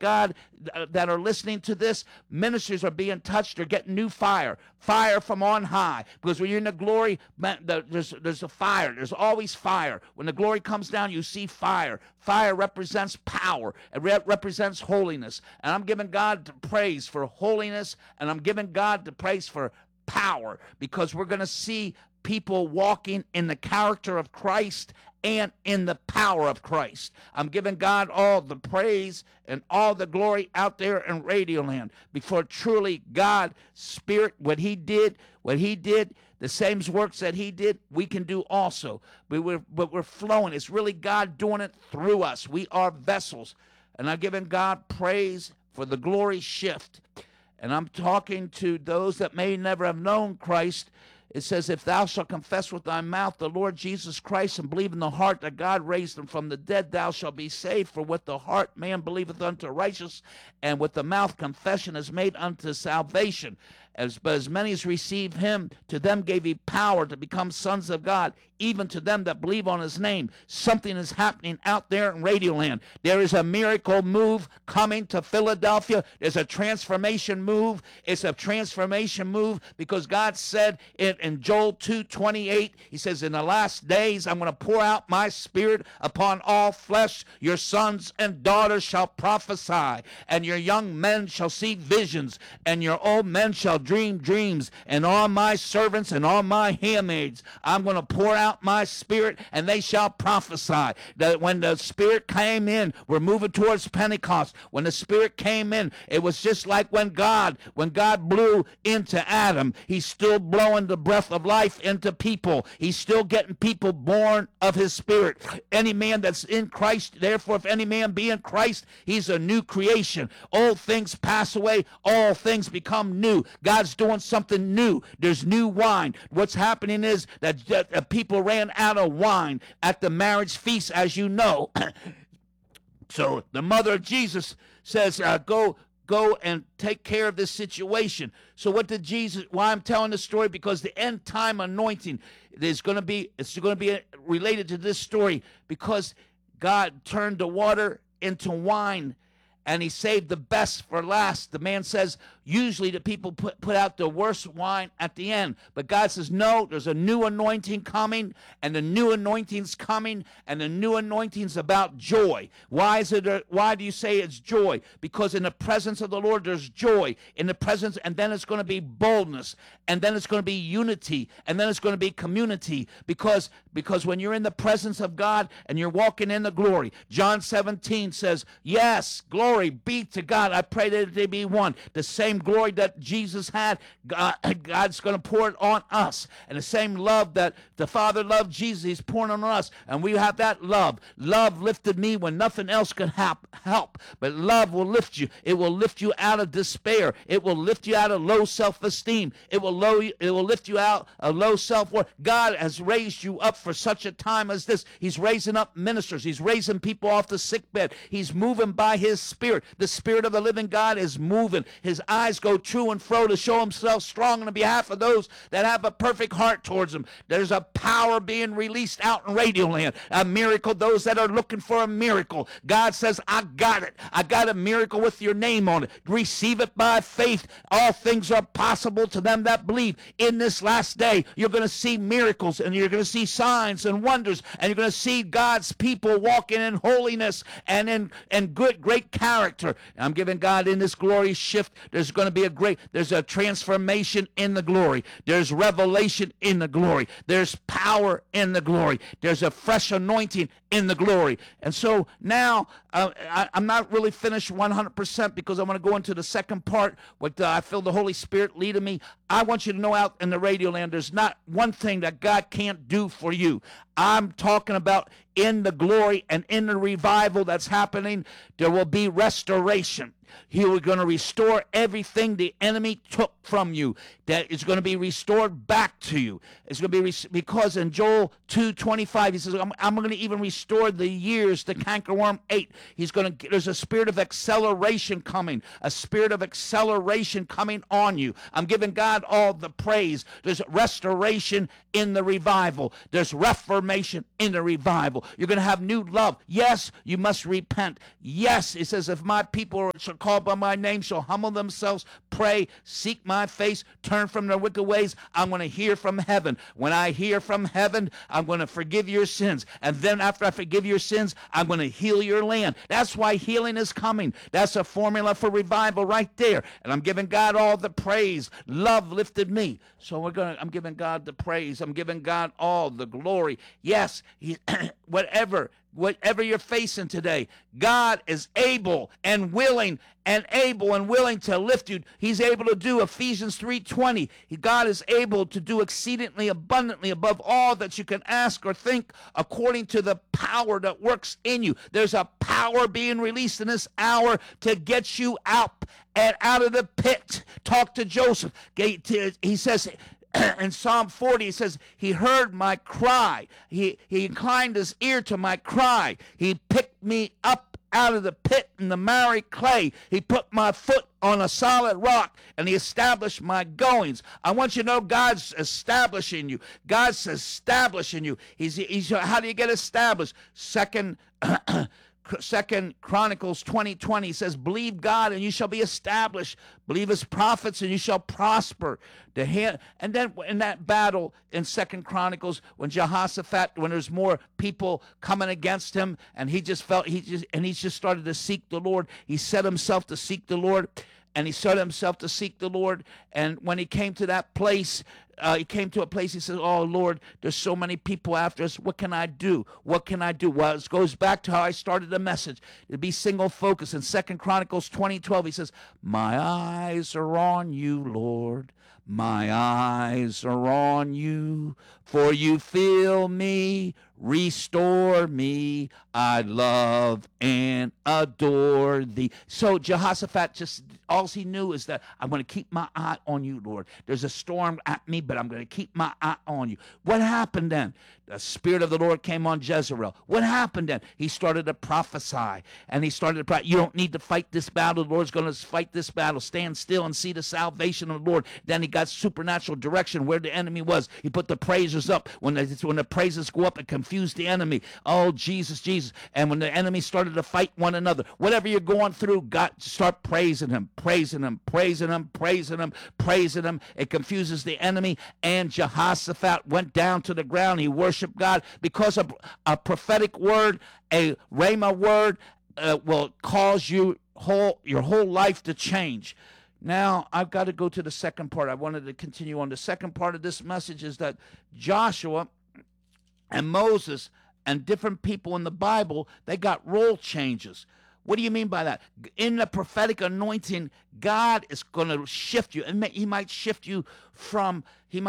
God that are listening to this, ministers are being touched. They're getting new fire from on high. Because when you're in the glory, there's a fire. There's always fire. When the glory comes down, you see fire. Fire represents power. It represents holiness. And I'm giving God praise for holiness, and I'm giving God the praise for power, because we're going to see people walking in the character of Christ and in the power of Christ. I'm giving God all the praise and all the glory out there in Radioland, before truly God, Spirit, what he did, the same works that he did, we can do also. But we're flowing. It's really God doing it through us. We are vessels. And I'm giving God praise for the glory shift. And I'm talking to those that may never have known Christ. It says, if thou shalt confess with thy mouth the Lord Jesus Christ, and believe in the heart that God raised him from the dead, thou shalt be saved. For with the heart man believeth unto righteousness, and with the mouth confession is made unto salvation. But as many as receive him, to them gave he power to become sons of God, even to them that believe on his name. Something is happening out there in Radioland. There is a miracle move coming to Philadelphia. There's a transformation move. It's a transformation move because God said it in Joel 2:28. He says, in the last days, I'm going to pour out my spirit upon all flesh. Your sons and daughters shall prophesy, and your young men shall see visions, and your old men shall dream dreams. And on my servants and on my handmaids, I'm going to pour out my spirit, and they shall prophesy. That when the spirit came in, we're moving towards Pentecost. When the spirit came in, it was just like when God blew into Adam. He's still blowing the breath of life into people. He's still getting people born of his spirit. Any man that's in Christ, therefore, if any man be in Christ, he's a new creation. Old things pass away, all things become new. God's doing something new. There's new wine. What's happening is that people ran out of wine at the marriage feast, as you know. So the mother of Jesus says, go and take care of this situation. So what did Jesus, why I'm telling this story, because the end time anointing it's going to be related to this story, because God turned the water into wine, and he saved the best for last. The man says, usually the people put out the worst wine at the end. But God says, no, there's a new anointing coming, and the new anointing's coming, and the new anointing's about joy. Why do you say it's joy? Because in the presence of the Lord, there's joy. In the presence, and then it's going to be boldness, and then it's going to be unity, and then it's going to be community. Because when you're in the presence of God and you're walking in the glory, John 17 says, yes, glory be to God. I pray that they be one. The same glory that Jesus had, God's going to pour it on us. And the same love that the Father loved Jesus, he's pouring on us. And we have that love. Love lifted me when nothing else could help. But love will lift you. It will lift you out of despair. It will lift you out of low self-esteem. It will lift you out of low self-worth. God has raised you up for such a time as this. He's raising up ministers. He's raising people off the sick bed. He's moving by his Spirit. The Spirit of the living God is moving. His eyes go to and fro to show himself strong on behalf of those that have a perfect heart towards him. There's a power being released out in Radioland. A miracle, those that are looking for a miracle. God says, I got it. I got a miracle with your name on it. Receive it by faith. All things are possible to them that believe. In this last day, you're going to see miracles, and you're going to see signs and wonders, and you're going to see God's people walking in holiness and in great character. I'm giving God in this glory shift. There's going to be there's a transformation in the glory. There's revelation in the glory. There's power in the glory. There's a fresh anointing in the glory. And so now I'm not really finished 100% because I want to go into the second part. What I feel the Holy Spirit leading me. I want you to know out in the Radioland, there's not one thing that God can't do for you. I'm talking about in the glory and in the revival that's happening, there will be restoration. He was going to restore everything the enemy took from you. That is going to be restored back to you. It's going to be because in Joel 2:25 he says, I'm going to even restore the years the cankerworm ate. There's a spirit of acceleration coming, a spirit of acceleration coming on you. I'm giving God all the praise. There's restoration in the revival. There's reformation in the revival. You're going to have new love. Yes, you must repent. Yes, it says, if my people shall call by my name, shall humble themselves, pray, seek my face, turn from their wicked ways, I'm going to hear from heaven. When I hear from heaven, I'm going to forgive your sins. And then after I forgive your sins, I'm going to heal your land. That's why healing is coming. That's a formula for revival right there. And I'm giving God all the praise. Love lifted me. So I'm giving God the praise. I'm giving God all the glory. Yes, whatever you're facing today, God is able and willing to lift you. He's able to do Ephesians 3:20. God is able to do exceedingly abundantly above all that you can ask or think, according to the power that works in you. There's a power being released in this hour to get you out of the pit. Talk to Joseph. He says, in Psalm 40, he says, he heard my cry. He inclined his ear to my cry. He picked me up out of the pit in the miry clay. He put my foot on a solid rock, and he established my goings. I want you to know God's establishing you. God's establishing you. How do you get established? Second Chronicles 20:20 says, believe God and you shall be established. Believe his prophets and you shall prosper. And then in that battle in Second Chronicles, when Jehoshaphat, when there's more people coming against him, and he just started to seek the Lord. He set himself to seek the Lord. And he set himself to seek the Lord. And when he came to that place, he came to a place, he says, oh, Lord, there's so many people after us. What can I do? What can I do? Well, it goes back to how I started the message. To be single focused. In 2 Chronicles 20:12, he says, my eyes are on you, Lord. My eyes are on you, for you fill me, restore me. I love and adore thee. So Jehoshaphat all he knew is that I'm going to keep my eye on you, Lord. There's a storm at me, but I'm going to keep my eye on you. What happened then? The Spirit of the Lord came on Jezreel. What happened then? He started to prophesy, and he started to prophesy. You don't need to fight this battle. The Lord's going to fight this battle. Stand still and see the salvation of the Lord. Then he got supernatural direction where the enemy was. He put the praisers up. When the praises go up, it confused the enemy. Oh, Jesus, Jesus. And when the enemy started to fight one another, whatever you're going through, God, start praising him, praising him, praising him, praising him, praising him. It confuses the enemy. And Jehoshaphat went down to the ground. He worshiped God, because a prophetic word, a rhema word, will cause your whole life to change. Now, I've got to go to the second part. I wanted to continue on. The second part of this message is that Joshua and Moses and different people in the Bible, they got role changes. What do you mean by that? In the prophetic anointing, God is going to shift you, and he might shift you from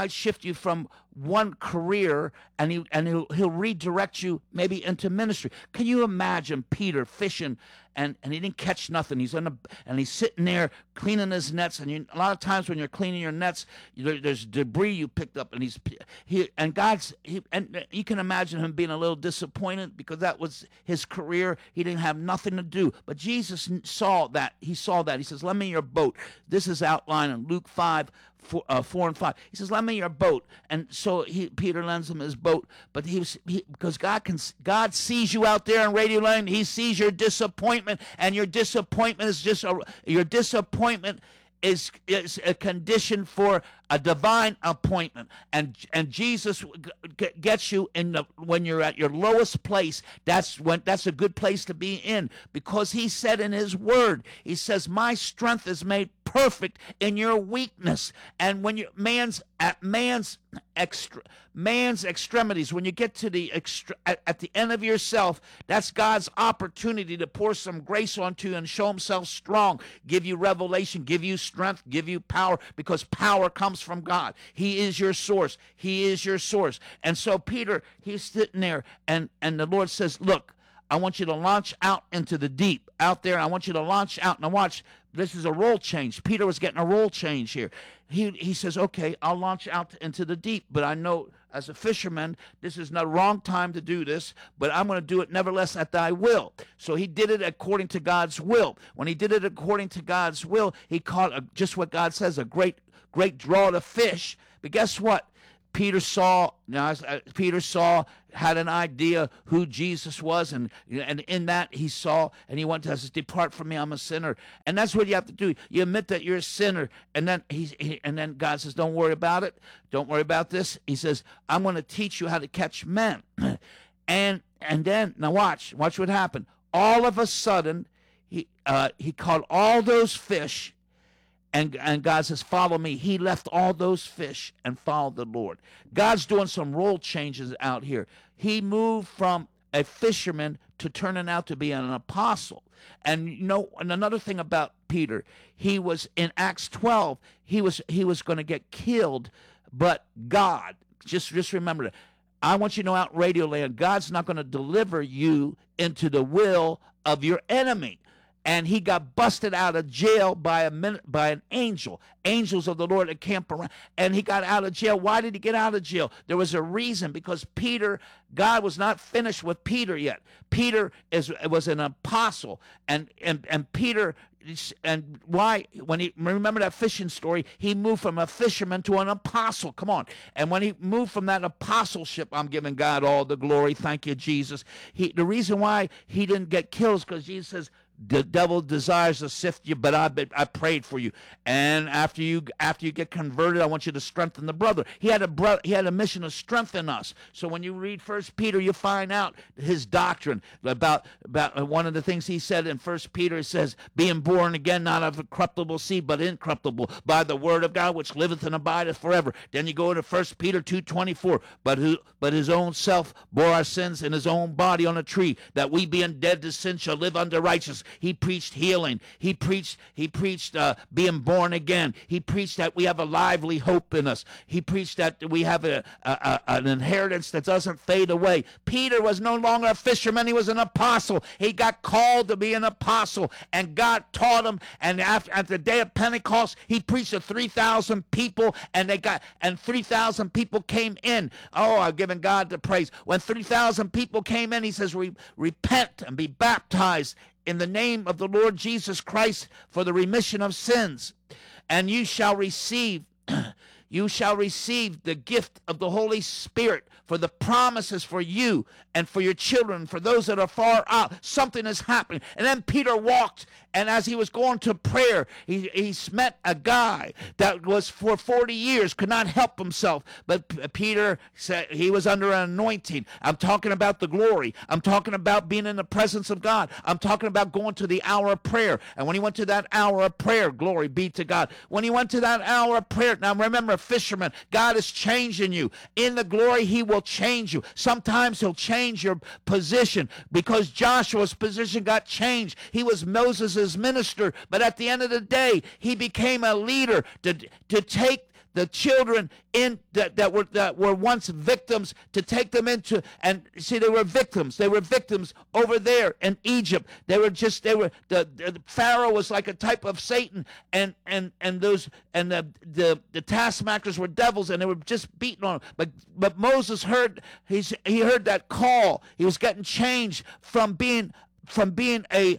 one career, and he'll redirect you maybe into ministry. Can you imagine Peter fishing, and he didn't catch nothing? He's sitting there cleaning his nets, and a lot of times when you're cleaning your nets, there's debris you picked up, and you can imagine him being a little disappointed, because that was his career. He didn't have nothing to do. But Jesus saw that. He saw that. He says, "Lend me your boat." This is outlined in Luke 4 and 5. He says, "Lend me your boat." And so Peter lends him his boat. But because God sees you out there in Radio Land, he sees your disappointment, and your disappointment is a condition for a divine appointment. And Jesus gets you when you're at your lowest place. That's a good place to be in, because he said in his word, he says, "My strength is made perfect in your weakness." And when man's extremities, when you get to at the end of yourself, that's God's opportunity to pour some grace onto you and show himself strong, give you revelation, give you strength, give you power, because power comes from God. He is your source. He is your source. And so Peter, he's sitting there, and the Lord says, "Look, I want you to launch out into the deep." out there. I want you to launch out. Now watch, this is a role change. Peter was getting a role change here. He says, okay, I'll launch out into the deep, but I know as a fisherman, this is not the wrong time to do this, but I'm going to do it nevertheless at thy will. So he did it according to God's will. When he did it according to God's will, he caught just what God says, a great draught of fish. But guess what? Peter had an idea who Jesus was, and in that he saw, and he went to us, depart from me, I'm a sinner. And that's what you have to do. You admit that you're a sinner, and then then God says, don't worry about it. Don't worry about this. He says, I'm going to teach you how to catch men. and then, now watch what happened. All of a sudden, he caught all those fish. And God says, follow me. He left all those fish and followed the Lord. God's doing some role changes out here. He moved from a fisherman to turning out to be an apostle. And and another thing about Peter, he was in Acts 12, he was going to get killed, but God, just remember that. I want you to know out in Radio Land, God's not going to deliver you into the will of your enemy. And he got busted out of jail by an angel. Angels of the Lord that camp around. And he got out of jail. Why did he get out of jail? There was a reason, because God was not finished with Peter yet. Peter was an apostle. And Peter, and why, remember that fishing story, he moved from a fisherman to an apostle. Come on. And when he moved from that apostleship, I'm giving God all the glory. Thank you, Jesus. The reason why he didn't get killed is because Jesus says, the devil desires to sift you, but I prayed for you. And after you get converted, I want you to strengthen the brother. He had a mission to strengthen us. So when you read 1 Peter, you find out his doctrine about one of the things he said in 1 Peter. It says, being born again, not of a corruptible seed, but incorruptible, by the word of God, which liveth and abideth forever. Then you go to 1 Peter 2:24. But his own self bore our sins in his own body on a tree, that we being dead to sin shall live unto righteousness. He preached healing. He preached being born again. He preached that we have a lively hope in us. He preached that we have an inheritance that doesn't fade away. Peter was no longer a fisherman. He was an apostle. He got called to be an apostle, and God taught him. And at the day of Pentecost, he preached to 3,000 people, and 3,000 people came in. Oh, I've given God the praise. When 3,000 people came in, he says, repent and be baptized in the name of the Lord Jesus Christ for the remission of sins, and you shall receive the gift of the Holy Spirit, for the promises for you and for your children, for those that are far out. Something is happening. And then Peter walked, and as he was going to prayer, he met a guy that was for 40 years, could not help himself. But Peter said he was under an anointing. I'm talking about the glory. I'm talking about being in the presence of God. I'm talking about going to the hour of prayer. And when he went to that hour of prayer, glory be to God. When he went to that hour of prayer, now remember, fisherman, God is changing you. In the glory, he will change you. Sometimes he'll change your position, because Joshua's position got changed. He was Moses' minister, but at the end of the day, he became a leader to take the children in that were once victims, to take them into, and see, they were victims. They were victims over there in Egypt. The Pharaoh was like a type of Satan, and the taskmasters were devils, and they were just beating on them. But Moses heard that call. He was getting changed from being a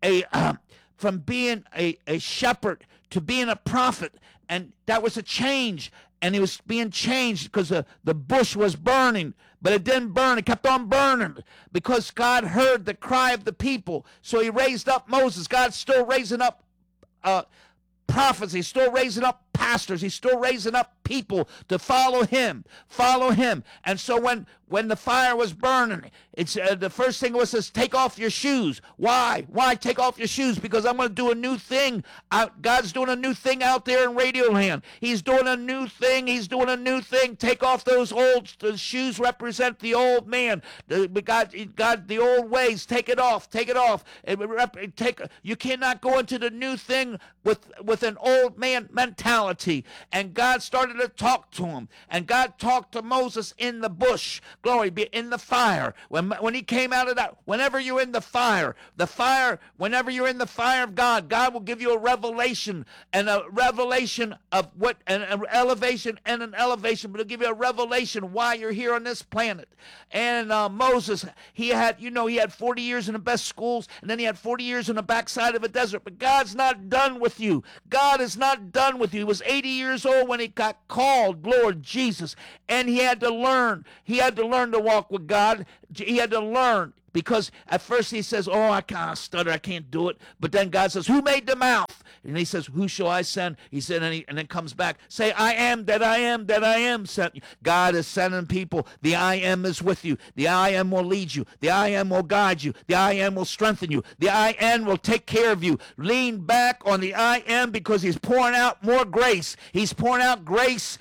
shepherd to being a prophet. And that was a change. And he was being changed because the bush was burning. But it didn't burn. It kept on burning because God heard the cry of the people. So he raised up Moses. God's still raising up prophets. He's still raising up pastors. He's still raising up people to follow him. And so when the fire was burning, it's the first thing was says, take off your shoes. Why take off your shoes? Because I'm going to do a new thing. God's doing a new thing out there in Radio Land. He's doing a new thing. Take off those the shoes represent the old man. God, the old ways. Take it off. You cannot go into the new thing with an old man mentality. reality. And God started to talk to him. And God talked to Moses in the bush. Glory be, in the fire. When he came out of that, whenever you're in the fire, whenever you're in the fire of God, God will give you a revelation, and a revelation of what, an elevation and an elevation, but he'll give you a revelation why you're here on this planet. And Moses, he had 40 years in the best schools, and then he had 40 years in the backside of a desert. But God's not done with you. God is not done with you. He was 80 years old when he got called, Lord Jesus, and he had to learn. He had to learn to walk with God. He had to learn. Because at first he says, oh, I can't stutter, I can't do it. But then God says, who made the mouth? And he says, who shall I send? He said, and then comes back, say, I am that I am that I am sent you. God is sending people. The I am is with you. The I am will lead you. The I am will guide you. The I am will strengthen you. The I am will take care of you. Lean back on the I am, because he's pouring out more grace. He's pouring out grace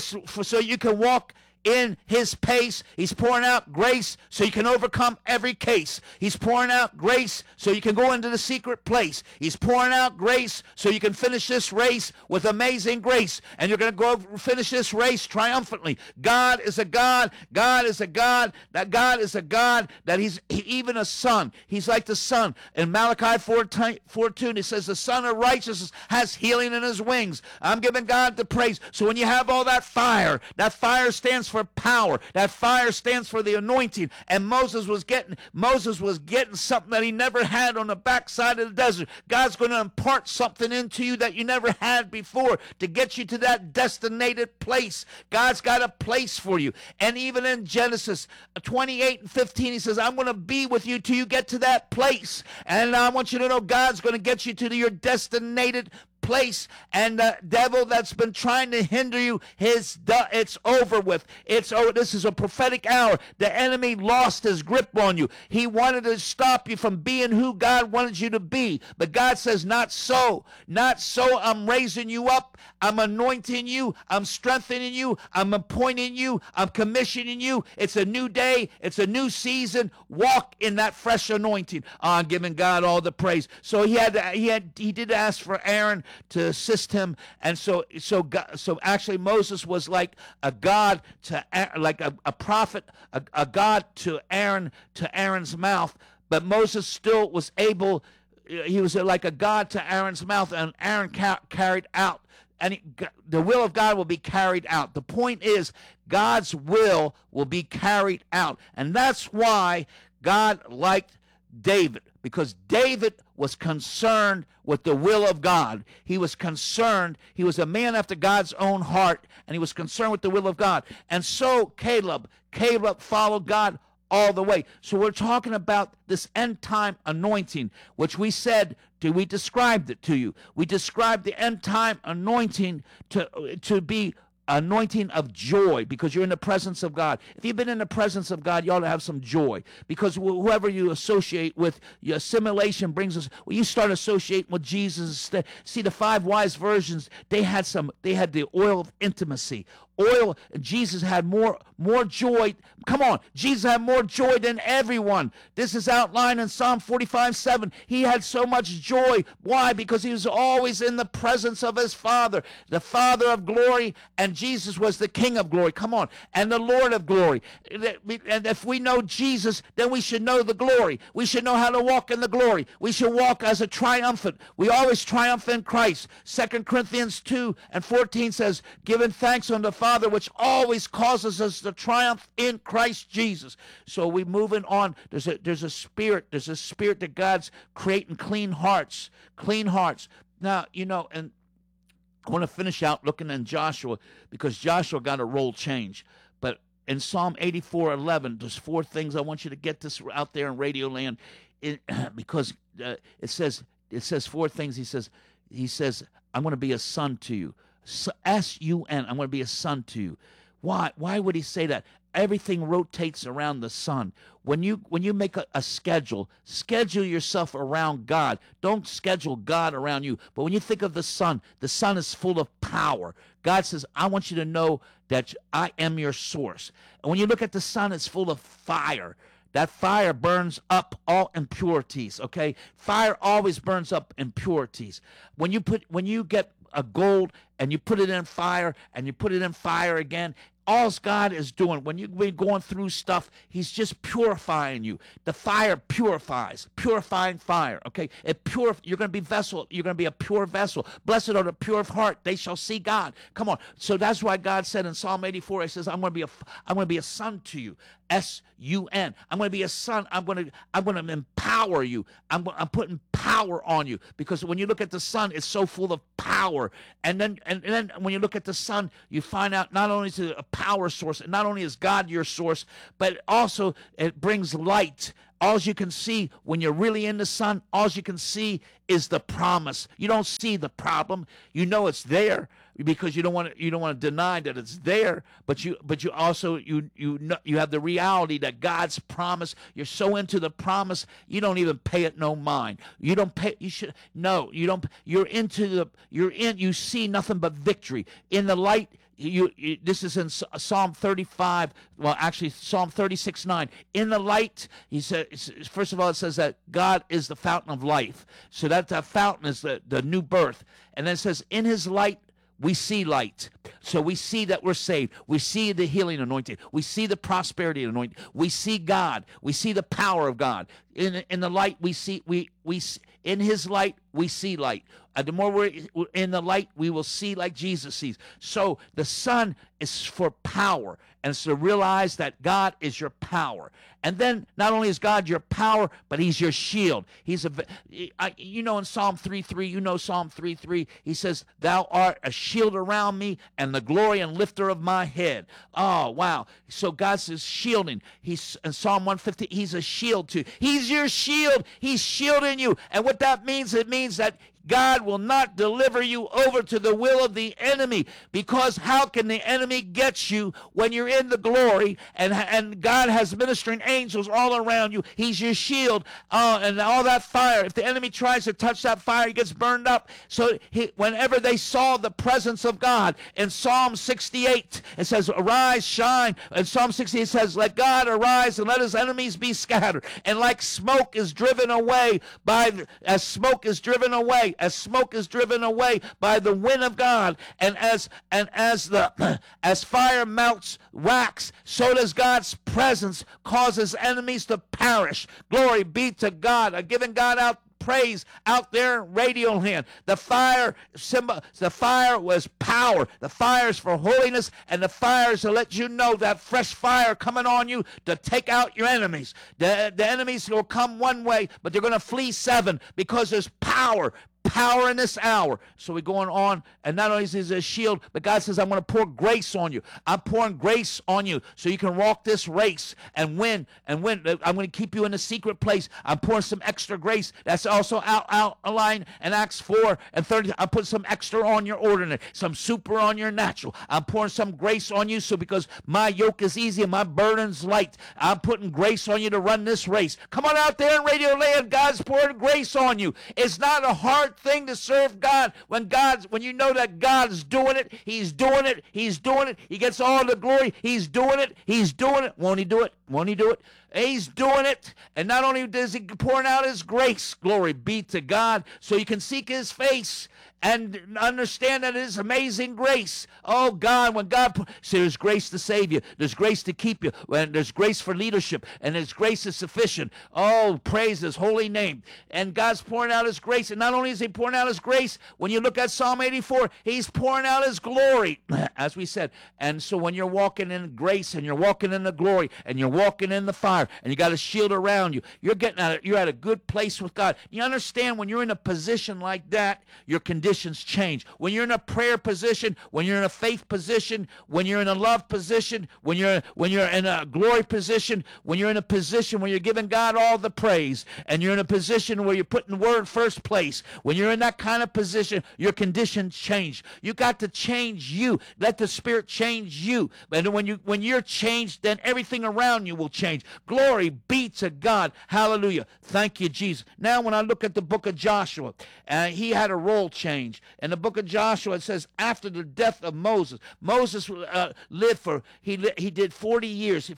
so you can walk in his pace. He's pouring out grace so you can overcome every case. He's pouring out grace so you can go into the secret place. He's pouring out grace so you can finish this race with amazing grace. And you're going to go finish this race triumphantly. God is a God. God is a God. God is a God that he's even a son. He's like the son. In Malachi 4:2, it says, the son of righteousness has healing in his wings. I'm giving God the praise. So when you have all that fire stands for power. That fire stands for the anointing. And Moses was getting something that he never had on the backside of the desert. God's going to impart something into you that you never had before to get you to that destinated place. God's got a place for you. And even in Genesis 28:15, he says, I'm going to be with you till you get to that place. And I want you to know God's going to get you to your destinated place, and the devil that's been trying to hinder you, it's over with. It's over. This is a prophetic hour. The enemy lost his grip on you. He wanted to stop you from being who God wanted you to be, but God says, not so. Not so. I'm raising you up. I'm anointing you. I'm strengthening you. I'm appointing you. I'm commissioning you. It's a new day. It's a new season. Walk in that fresh anointing. I'm giving God all the praise. So he did ask for Aaron to assist him, and so actually Moses was like a God to, like a prophet, a God to Aaron's mouth. But Moses still was able. He was like a God to Aaron's mouth, and Aaron carried out. And the will of God will be carried out. The point is, God's will be carried out, and that's why God liked David, because David was concerned with the will of God. He was concerned. He was a man after God's own heart, and he was concerned with the will of God. And so Caleb followed God all the way. So we're talking about this end time anointing, which we described it to you. We described the end time anointing to be anointing of joy, because you're in the presence of God. If you've been in the presence of God, you ought to have some joy, because whoever you associate with, your assimilation brings us. When you start associating with Jesus, see the 5 wise virgins, they had the oil of intimacy. Jesus had more joy. Come on, Jesus had more joy than everyone. This is outlined in Psalm 45:7. He had so much joy. Why? Because he was always in the presence of his Father, the Father of glory, and Jesus was the King of glory. Come on, and the Lord of glory. And if we know Jesus, then we should know the glory. We should know how to walk in the glory. We should walk as a triumphant. We always triumph in Christ. 2 Corinthians 2:14 says, giving thanks unto the Father, which always causes us to triumph in Christ Jesus. So we're moving on. There's a spirit that God's creating clean hearts. Now, and I want to finish out looking in Joshua, because Joshua got a role change. But in Psalm 84:11, there's 4 things I want you to get this out there in Radio Land, because it says 4 things. He says, I'm going to be a son to you. S-U-N, I'm going to be a son to you. Why would he say that? Everything rotates around the sun. When you make a schedule yourself around God. Don't schedule God around you. But when you think of the sun is full of power. God says, I want you to know that I am your source. And when you look at the sun, it's full of fire. That fire burns up all impurities, okay? Fire always burns up impurities. When you get a gold and you put it in fire and you put it in fire again. All God is doing when you've been going through stuff, he's just purifying you. The fire purifies, purifying fire, okay? You're going to be vessel. You're going to be a pure vessel. Blessed are the pure of heart. They shall see God. Come on. So that's why God said in Psalm 84, he says, I'm going to be a son to you. S-U-N. I'm going to be a son. I'm going to empower you. I'm putting power on you, because when you look at the sun, it's so full of power. And then when you look at the sun, you find out not only is it a power source, and not only is God your source, but also it brings light. All you can see when you're really in the sun, all you can see is the promise. You don't see the problem. You know it's there because you don't want to deny that it's there. But you also you have the reality that God's promise. You're so into the promise, you don't even pay it no mind. You don't pay. You should no. You don't. You see nothing but victory in the light. This is in Psalm 35, well, actually Psalm 36:9. In the light, he said, first of all, it says that God is the fountain of life. So that fountain is the new birth. And then it says, in his light, we see light. So we see that we're saved. We see the healing anointing. We see the prosperity anointing. We see God. We see the power of God. In the light, we see in his light, we see light. The more we're in the light, we will see like Jesus sees. So the sun is for power, and it's to realize that God is your power. And then not only is God your power, but he's your shield. In Psalm 3:3, Psalm 3:3, he says, thou art a shield around me and the glory and lifter of my head. Oh, wow. So God says shielding. He's in Psalm 150, he's a shield too. He's your shield. He's shielding you. And what that means, it means that God will not deliver you over to the will of the enemy, because how can the enemy get you when you're in the glory and God has ministering angels all around you? He's your shield, and all that fire. If the enemy tries to touch that fire, he gets burned up. So whenever they saw the presence of God, in Psalm 68, it says, arise, shine. In Psalm 68, it says, let God arise and let his enemies be scattered. And like smoke is driven away as smoke is driven away by the wind of God, and as fire melts wax, so does God's presence cause his enemies to perish. Glory be to God. I'm giving God out praise out there, radio land. The fire was power. The fire is for holiness, and the fire is to let you know that fresh fire coming on you to take out your enemies. The enemies will come one way, but they're going to flee seven, because there's power in this hour. So we're going on, and not only is it a shield, but God says, I'm going to pour grace on you. I'm pouring grace on you so you can walk this race and win. I'm going to keep you in a secret place. I'm pouring some extra grace. That's also outlined in Acts 4 and 30. I put some extra on your ordinary, some super on your natural. I'm pouring some grace on you, so because my yoke is easy and my burden's light, I'm putting grace on you to run this race. Come on out there in Radio Land. God's pouring grace on you. It's not a hard thing to serve God when you know that God's doing it. He's doing it. He gets all the glory. He's doing it. Won't he do it? He's doing it. And not only does he pouring out his grace, glory be to God, so you can seek his face and understand that it is amazing grace. Oh God, when God see, there's grace to save you, there's grace to keep you, and there's grace for leadership, and his grace is sufficient. Oh, praise his holy name. And God's pouring out his grace. And not only is he pouring out his grace, when you look at Psalm 84, he's pouring out his glory, as we said. And so when you're walking in grace, and you're walking in the glory, and you're walking in the fire, and you got a shield around you, you're at a good place with God. You understand, when you're in a position like that, your conditions change. When you're in a prayer position, when you're in a faith position, when you're in a love position, when you're in a glory position, when you're in a position where you're giving God all the praise, and you're in a position where you're putting the word first place, when you're in that kind of position, your conditions change. You got to change you. Let the Spirit change you. And when you're changed, then everything around you will change. Glory be to God. Hallelujah. Thank you, Jesus. Now, when I look at the book of Joshua, he had a role change. In the book of Joshua, it says, after the death of Moses, Moses lived for, he did 40 years,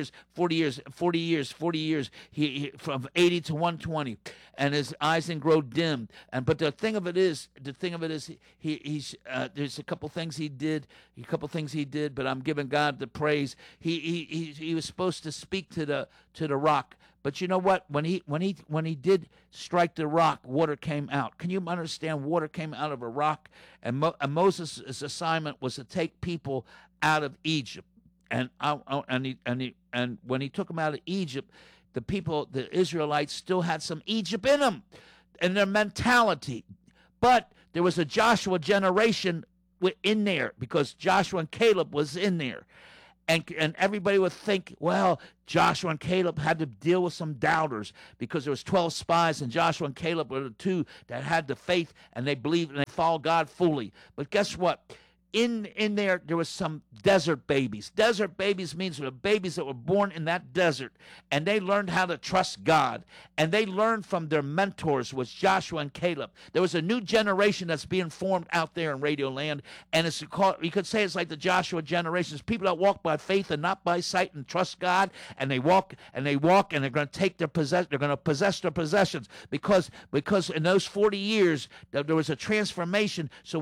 he from 80 to 120, and his eyes didn't grow dim. But the thing of it is, there's a couple things he did, but I'm giving God the praise. He was supposed to speak to the rock. But you know what? When he did strike the rock, water came out. Can you understand? Water came out of a rock, and Moses' assignment was to take people out of Egypt. And when he took them out of Egypt, the Israelites still had some Egypt in them, in their mentality. But there was a Joshua generation in there, because Joshua and Caleb was in there. And everybody would think, well, Joshua and Caleb had to deal with some doubters, because there was 12 spies, and Joshua and Caleb were the two that had the faith, and they believed and they followed God fully. But guess what? In there was some desert babies. Desert babies means the babies that were born in that desert, and they learned how to trust God, and they learned from their mentors, was Joshua and Caleb. There was a new generation that's being formed out there in Radio Land, and it's called, you could say it's like the Joshua generation. It's people that walk by faith and not by sight, and trust God, and they walk, and they're going to take their possession. They're going to possess their possessions, because in those 40 years there was a transformation. So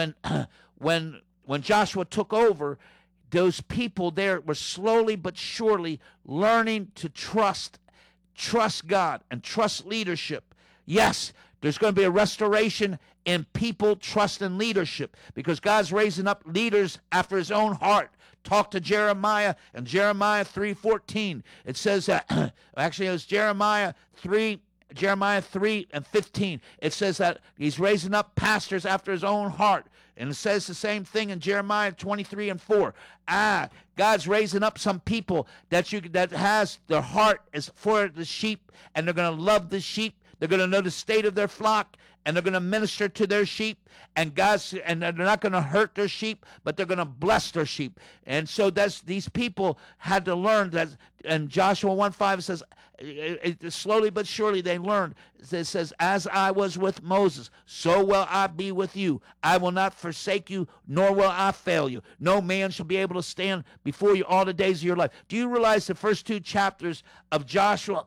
when Joshua took over, those people there were slowly but surely learning to trust God and trust leadership. Yes, there's going to be a restoration in people trusting leadership, because God's raising up leaders after his own heart. Talk to Jeremiah in Jeremiah 3:14. It says that, actually it was Jeremiah 3:15. It says that he's raising up pastors after his own heart. And it says the same thing in Jeremiah 23:4. God's raising up some people that has their heart is for the sheep, and they're going to love the sheep. They're going to know the state of their flock, and they're going to minister to their sheep. And they're not going to hurt their sheep, but they're going to bless their sheep. And so these people had to learn that. And Joshua 1:5 says, slowly but surely they learned. It says, as I was with Moses, so will I be with you. I will not forsake you, nor will I fail you. No man shall be able to stand before you all the days of your life. Do you realize the first two chapters of Joshua,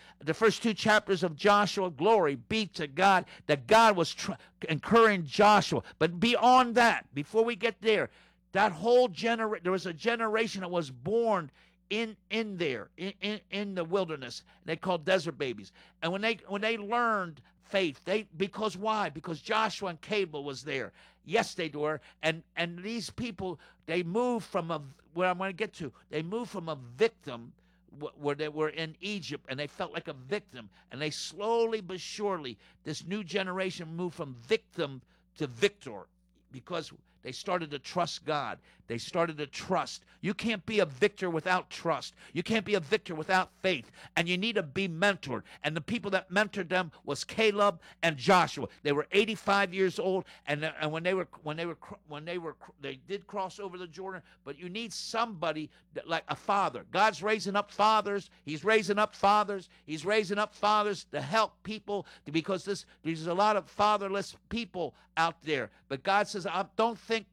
glory be to God, that God was encouraging Joshua. But beyond that, before we get there, that whole there was a generation that was born in the wilderness. They called desert babies. And when they learned faith, because why? Because Joshua and Caleb was there. Yes, they were. And these people, they moved from where I'm going to get to. They moved from a victim, where they were in Egypt, and they felt like a victim. And they slowly but surely, this new generation moved from victim to victor, because they started to trust God. They started to trust. You can't be a victor without trust. You can't be a victor without faith. And you need to be mentored. And the people that mentored them was Caleb and Joshua. They were 85 years old, and when they did cross over the Jordan. But you need somebody like a father. God's raising up fathers. He's raising up fathers. He's raising up fathers to help people, because there's a lot of fatherless people out there. But God says, don't think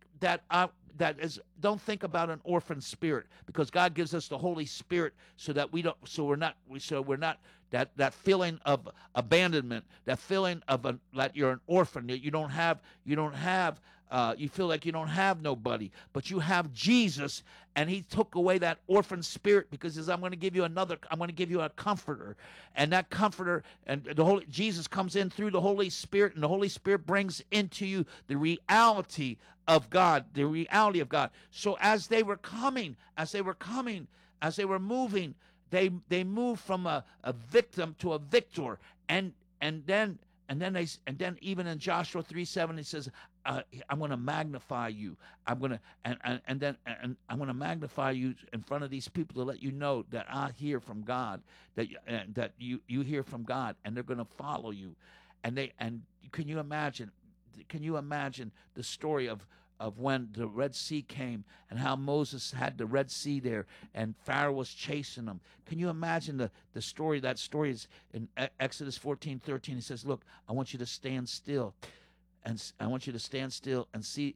about an orphan spirit, because God gives us the Holy Spirit so that we're not that feeling of abandonment, that feeling of that you're an orphan, that you feel like you don't have nobody, but you have Jesus, and he took away that orphan spirit, because he says, I'm going to give you a comforter, and that comforter, and Jesus comes in through the Holy Spirit, and the Holy Spirit brings into you the reality of God. So as they were moving, they moved from a victim to a victor, and then even in Joshua 3:7 it says, I'm going to magnify you. I'm going to magnify you in front of these people to let you know that I hear from God, that you hear from God, and they're going to follow you. And can you imagine the story of of when the Red Sea came and how Moses had the Red Sea there and Pharaoh was chasing them. Can you imagine the story? That story is in Exodus 14:13. He says, look, I want you to stand still. And I want you to stand still and see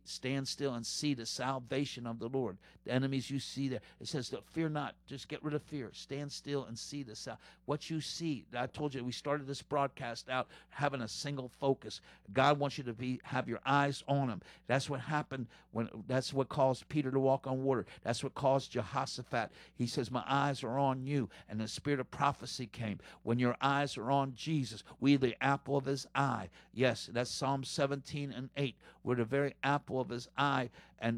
the salvation of the Lord. The enemies you see there. It says, fear not. Just get rid of fear. Stand still and see what you see. I told you we started this broadcast out having a single focus. God wants you to have your eyes on him. That's what happened that's what caused Peter to walk on water. That's what caused Jehoshaphat. He says, my eyes are on you. And the spirit of prophecy came. When your eyes are on Jesus, we the apple of his eye. Yes, that's Psalm 17:8. We're the very apple of his eye, and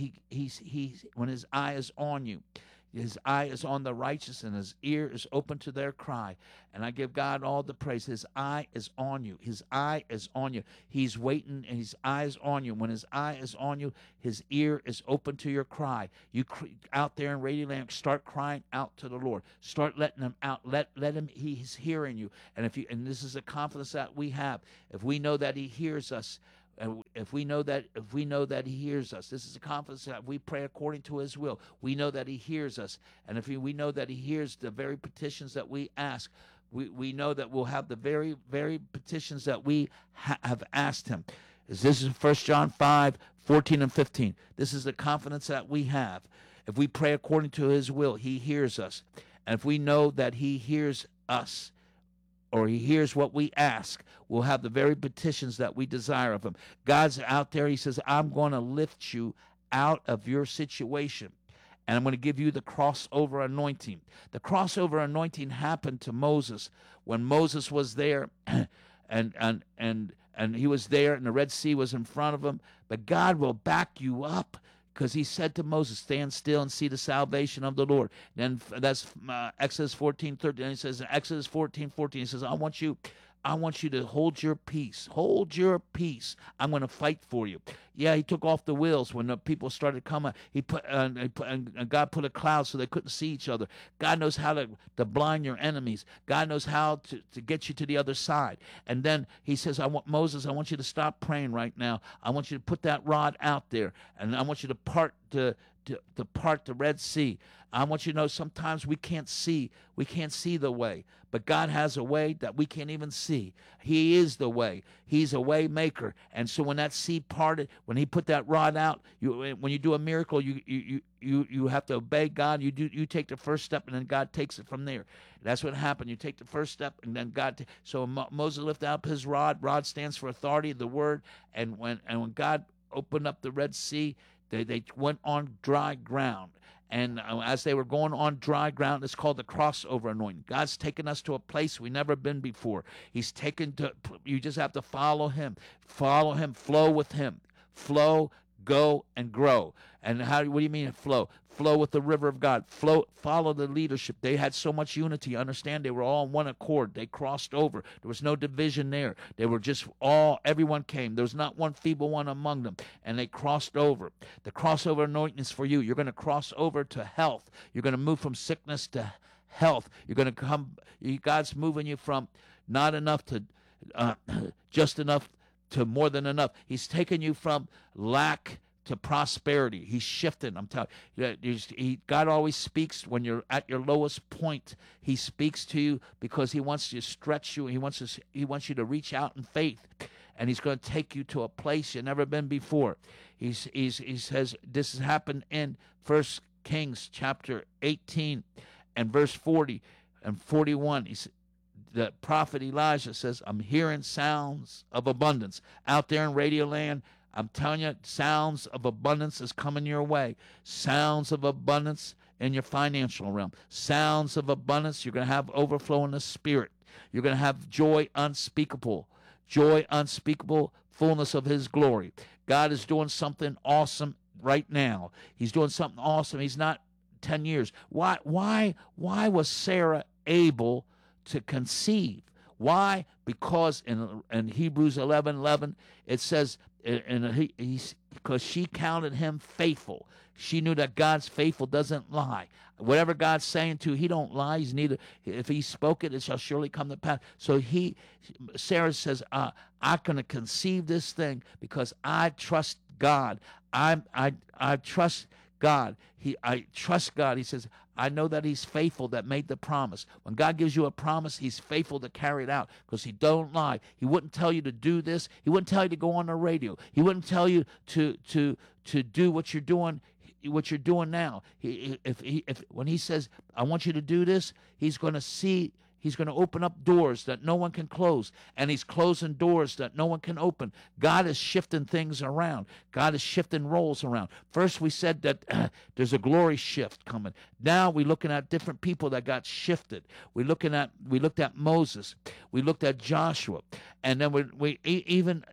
he's when his eye is on you, his eye is on the righteous, and his ear is open to their cry. And I give God all the praise. His eye is on you. His eye is on you. He's waiting, and his eye is on you. When his eye is on you, his ear is open to your cry. You out there in Radio Land, start crying out to the Lord. Start letting him out. Let him. He's hearing you. And this is a confidence that we have. If we know that he hears us. If we know that he hears us, this is a confidence that we pray according to his will. We know that he hears us, and if we know that he hears the very petitions that we ask, we know that we'll have the very, very petitions that we have asked him. This is 1 John 5:14 and 15. This is the confidence that we have. If we pray according to his will, he hears us, and if we know that he hears us, or he hears what we ask, we'll have the very petitions that we desire of him. God's out there. He says, I'm going to lift you out of your situation, and I'm going to give you the crossover anointing. The crossover anointing happened to Moses when Moses was there, and he was there, and the Red Sea was in front of him. But God will back you up, because he said to Moses, stand still and see the salvation of the Lord. Then that's Exodus 14:13. He says in Exodus 14:14, he says, I want you to hold your peace. Hold your peace. I'm going to fight for you. Yeah, he took off the wheels when the people started coming. And God put a cloud so they couldn't see each other. God knows how to blind your enemies. God knows how to get you to the other side. And then he says, Moses, I want you to stop praying right now. I want you to put that rod out there, and I want you to part the Red Sea. I want you to know sometimes we can't see the way, but God has a way that we can't even see. He is the way. He's a way maker. And so when that sea parted, when he put that rod out, when you do a miracle, you have to obey God. You take the first step, and then God takes it from there. That's what happened. You take the first step, and then God. So Moses lifted up his rod. Rod stands for authority, the word. And when God opened up the Red Sea, they went on dry ground. And as they were going on dry ground, it's called the crossover anointing. God's taken us to a place we've never been before. You just have to follow him, flow with him, flow, go, and grow. And what do you mean flow? Flow with the river of God. Follow the leadership. They had so much unity. Understand, they were all in one accord. They crossed over. There was no division there. They were just everyone came. There was not one feeble one among them. And they crossed over. The crossover anointing is for you. You're going to cross over to health. You're going to move from sickness to health. You're going to come. God's moving you from not enough to just enough to more than enough. He's taken you from lack to prosperity. He's shifting. I'm telling you, God always speaks when you're at your lowest point. He speaks to you because he wants to stretch you. He wants you to reach out in faith, and he's going to take you to a place you've never been before. He says this has happened in 1 Kings chapter 18 and verse 40 and 41. The prophet Elijah says, I'm hearing sounds of abundance out there in Radio Land. I'm telling you, sounds of abundance is coming your way. Sounds of abundance in your financial realm. Sounds of abundance. You're going to have overflow in the spirit. You're going to have joy unspeakable, fullness of his glory. God is doing something awesome right now. He's doing something awesome. He's not 10 years. Why was Sarah able to conceive? Why? Because in Hebrews 11:11 it says, because she counted him faithful. She knew that God's faithful doesn't lie. Whatever God's saying to, he don't lie. He's neither. If he spoke it, it shall surely come to pass. So Sarah says, I'm going to conceive this thing because I trust God. I trust God. I trust God. He says, I know that he's faithful that made the promise. When God gives you a promise, he's faithful to carry it out because he don't lie. He wouldn't tell you to do this. He wouldn't tell you to go on the radio. He wouldn't tell you to do what you're doing now. When he says, I want you to do this, he's going to open up doors that no one can close, and he's closing doors that no one can open. God is shifting things around. God is shifting roles around. First, we said that there's a glory shift coming. Now we're looking at different people that got shifted. We looked at Moses. We looked at Joshua, and then we even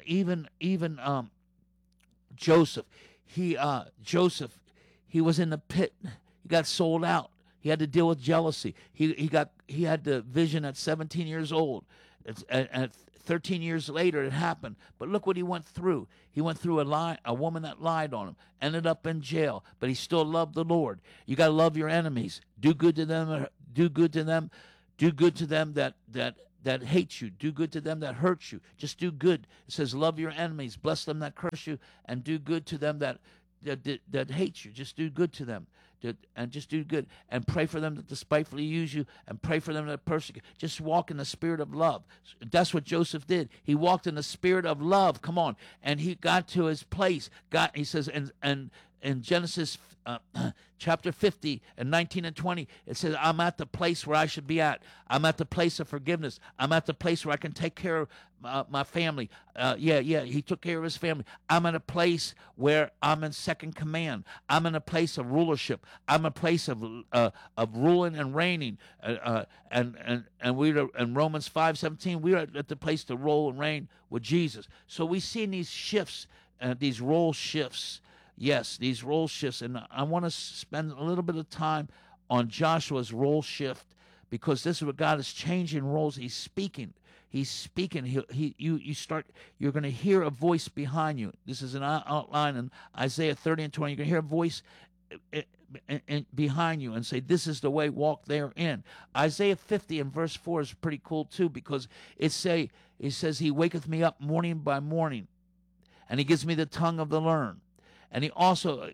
Joseph. Joseph, he was in the pit. He got sold out. He had to deal with jealousy. He had the vision at 17 years old. At 13 years later, it happened. But look what he went through. He went through a woman that lied on him, ended up in jail, but he still loved the Lord. You got to love your enemies. Do good to them. Do good to them. Do good to them that hate you. Do good to them that hurt you. Just do good. It says, love your enemies, bless them that curse you, and do good to them that hate you. Just do good to them. And just do good, and pray for them that despitefully use you, and pray for them that persecute. Just walk in the spirit of love. That's what Joseph did. He walked in the spirit of love. Come on, and he got to his place. He says, and in Genesis chapter 50 and 19 and 20, it says, I'm at the place where I should be at. I'm at the place of forgiveness. I'm at the place where I can take care of my family. He took care of his family. I'm at a place where I'm in second command. I'm in a place of rulership. I'm in a place of ruling and reigning. And we are in Romans 5:17. We are at the place to rule and reign with Jesus. So we see in these shifts, these role shifts. Yes, these role shifts, and I want to spend a little bit of time on Joshua's role shift, because this is what God is changing roles. He's speaking. He's speaking. You're going to hear a voice behind you. This is an outline in Isaiah 30 and 20. You're going to hear a voice behind you and say, this is the way, walk therein. Isaiah 50 and verse 4 is pretty cool too, because it says, he waketh me up morning by morning, and he gives me the tongue of the learned. And he also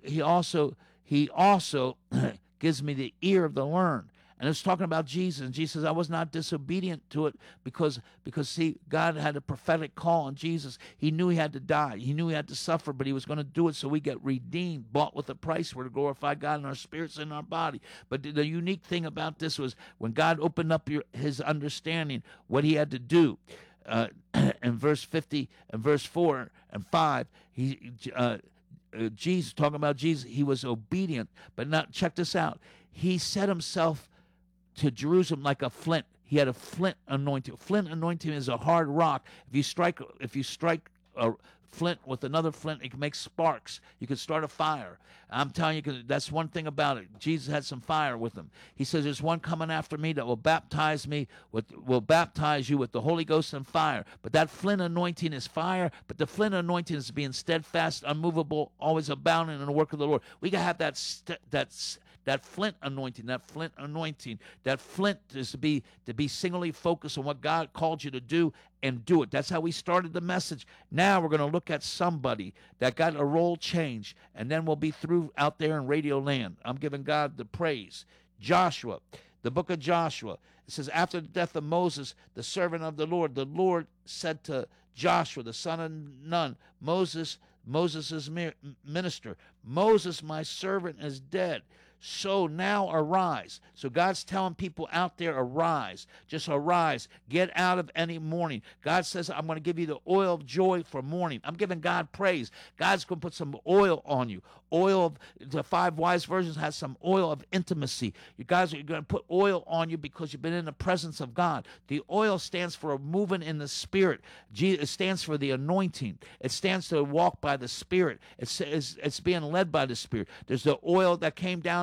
gives me the ear of the learned. And it's talking about Jesus. And Jesus says, I was not disobedient to it because see, God had a prophetic call on Jesus. He knew he had to die. He knew he had to suffer, but he was going to do it so we get redeemed, bought with a price. We're to glorify God in our spirits and our body. But the unique thing about this was when God opened up his understanding, what he had to do. In verse 50 and verse 4 and 5, Jesus, talking about Jesus, he was obedient, but not, check this out. He set himself to Jerusalem like a flint. He had a flint anointing. Flint anointing is a hard rock. If you strike a flint with another flint, it can make sparks. You can start a fire. I'm telling you, that's one thing about it. Jesus had some fire with him. He says, there's one coming after me that will baptize you with the Holy Ghost and fire. But that flint anointing is fire, but the flint anointing is being steadfast, unmovable, always abounding in the work of the Lord. We got to have that flint anointing. That flint is to be singly focused on what God called you to do and do it. That's how we started the message. Now we're going to look at somebody that got a role change, and then we'll be through out there in Radio Land. I'm giving God the praise. Joshua, the book of Joshua. It says, after the death of Moses, the servant of the Lord said to Joshua, the son of Nun, Moses' minister, Moses, my servant, is dead. So now arise. So God's telling people out there, arise. Just arise. Get out of any mourning. God says, I'm going to give you the oil of joy for mourning. I'm giving God praise. God's going to put some oil on you. The 5 wise virgins has some oil of intimacy. You guys are going to put oil on you because you've been in the presence of God. The oil stands for a moving in the Spirit. It stands for the anointing. It stands to walk by the Spirit. It's being led by the Spirit. There's the oil that came down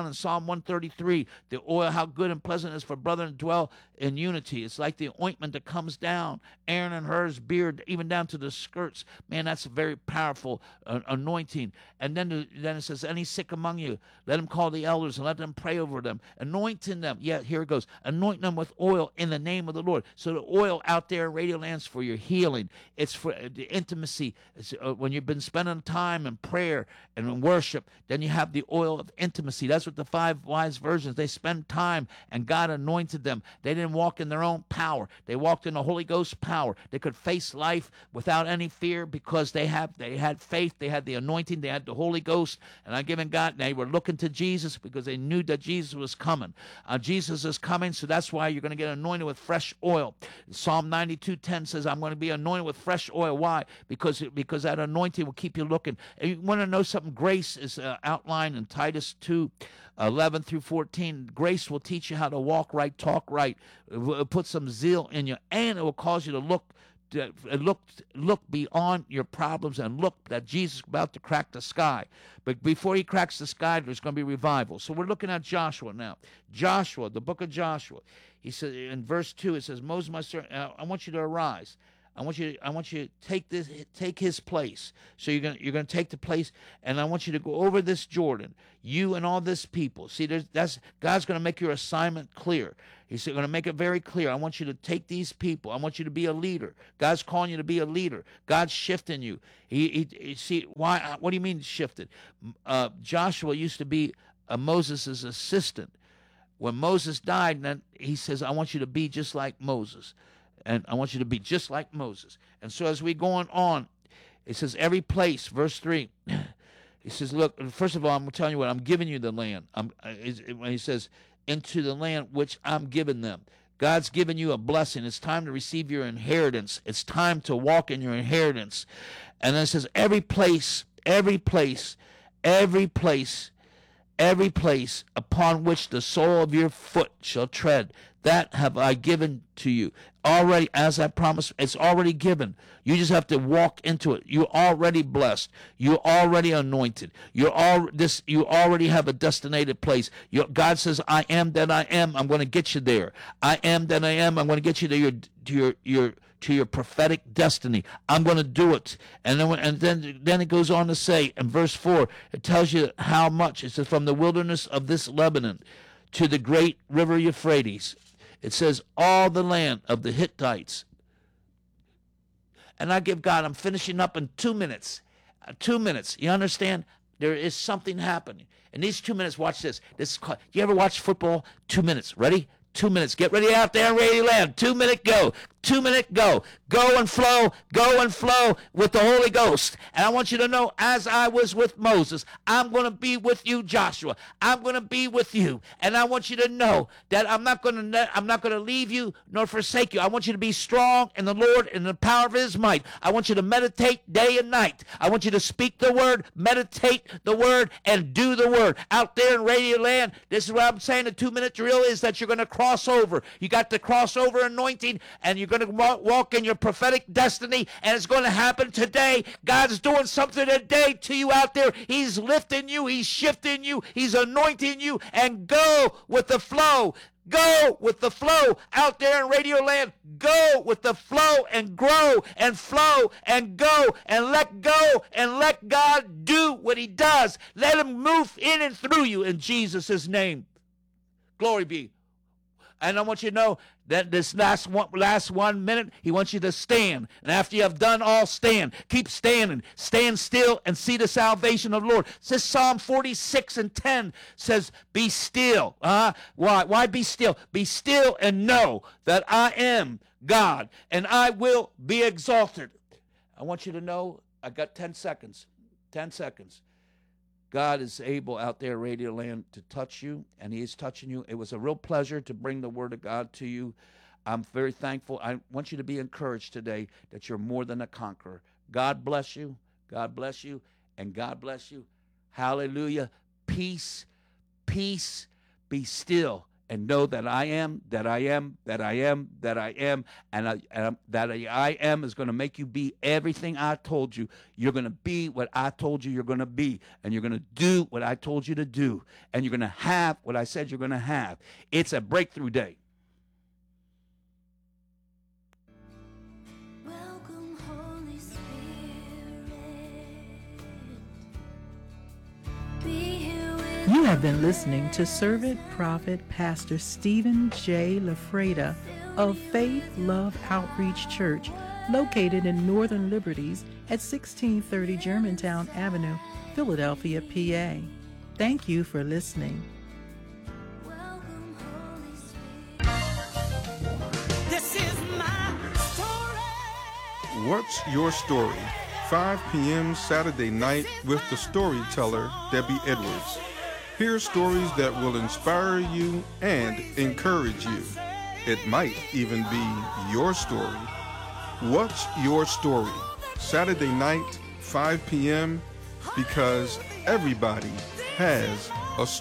found in Psalm 133. The oil, how good and pleasant it is for brethren to dwell in unity. It's like the ointment that comes down, Aaron and hers beard, even down to the skirts. Man, that's a very powerful anointing. And then it says, any sick among you, let him call the elders and let them pray over them, anointing them. Yeah, here it goes. Anoint them with oil in the name of the Lord. So the oil out there in Radio Land's for your healing. It's for the intimacy. It's, when you've been spending time in prayer and in worship, then you have the oil of intimacy. That's what the 5 wise virgins, they spend time and God anointed them. They didn't walk in their own power. They walked in the Holy Ghost power. They could face life without any fear because they had faith. They had the anointing. They had the Holy Ghost. And I given God, they were looking to Jesus because they knew that Jesus was coming. Jesus is coming, so that's why you're going to get anointed with fresh oil. Psalm 92:10 says, I'm going to be anointed with fresh oil. Why? Because that anointing will keep you looking. And you want to know something? Grace is outlined in Titus 2:11 through 14. Grace will teach you how to walk right, talk right, put some zeal in you, and it will cause you to look beyond your problems and look that Jesus is about to crack the sky. But before he cracks the sky, there's going to be revival. So we're looking at Joshua now. Joshua, the book of Joshua. He says in verse 2, it says, Moses, my servant, I want you to arise. I want you to take his place. So you're going to take the place, and I want you to go over this Jordan, you and all this people. See, God's going to make your assignment clear. He's going to make it very clear. I want you to take these people. I want you to be a leader. God's calling you to be a leader. God's shifting you. See, why? What do you mean shifted? Joshua used to be Moses' assistant. When Moses died, then he says, I want you to be just like Moses. And I want you to be just like Moses. And so as we go on, it says every place, verse 3, he says, look, first of all, I'm telling you what, I'm giving you the land. When he says, into the land which I'm giving them. God's given you a blessing. It's time to receive your inheritance. It's time to walk in your inheritance. And then it says, every place upon which the sole of your foot shall tread, that have I given to you. Already, as I promised, it's already given. You just have to walk into it. You're already blessed. You're already anointed. You already have a destinated place. God says, I am that I am. I'm going to get you there. I am that I am. I'm going to get you to your prophetic destiny. I'm going to do it. And then it goes on to say in verse 4, it tells you how much. It says, from the wilderness of this Lebanon to the great river Euphrates. It says, all the land of the Hittites. And I give God, I'm finishing up in 2 minutes. 2 minutes. You understand? There is something happening. In these 2 minutes, watch this. You ever watch football? 2 minutes. Ready? 2 minutes. Get ready out there in Radio Land. 2 minute go. 2 minute go. Go and flow with the Holy Ghost. And I want you to know, as I was with Moses, I'm going to be with you, Joshua. I'm going to be with you. And I want you to know that I'm not going to leave you nor forsake you. I want you to be strong in the Lord and the power of his might. I want you to meditate day and night. I want you to speak the word, meditate the word, and do the word. Out there in Radio Land, this is what I'm saying. The 2 minute drill is that you're going to cross over. You got the crossover anointing, and you're going to walk in your prophetic destiny, and it's going to happen today. God's doing something today to you out there. He's lifting you. He's shifting you. He's anointing you, and go with the flow. Go with the flow out there in Radio Land. Go with the flow and grow and flow and go and let go and let God do what he does. Let him move in and through you in Jesus' name. Glory be. And I want you to know that this last 1 minute, he wants you to stand. And after you have done all, stand. Keep standing. Stand still and see the salvation of the Lord. It says Psalm 46:10 says, be still. Why be still? Be still and know that I am God, and I will be exalted. I want you to know, I got 10 seconds. 10 seconds. God is able out there, Radio Land, to touch you, and he is touching you. It was a real pleasure to bring the word of God to you. I'm very thankful. I want you to be encouraged today that you're more than a conqueror. God bless you. God bless you, and God bless you. Hallelujah. Peace, peace, be still, and know that I am, that I am, that I am, that I am, that I am is going to make you be everything I told you. You're going to be what I told you you're going to be, and you're going to do what I told you to do, and you're going to have what I said you're going to have. It's a breakthrough day. Welcome, Holy Spirit. Be here with You have been listening to Servant Prophet Pastor Stephen J. Lafreda of Faith Love Outreach Church, located in Northern Liberties at 1630 Germantown Avenue, Philadelphia, PA. Thank you for listening. Welcome, Holy Spirit. This is my story. What's Your Story? 5 p.m. Saturday night with the storyteller, Debbie Edwards. Hear stories that will inspire you and encourage you. It might even be your story. What's Your Story? Saturday night, 5 p.m. because everybody has a story.